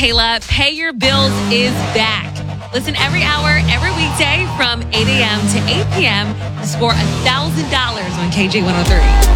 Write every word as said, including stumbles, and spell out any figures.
Kayla. Pay Your Bills is back. Listen every hour, every weekday from eight a.m. to eight p.m. to score one thousand dollars on K J one oh three.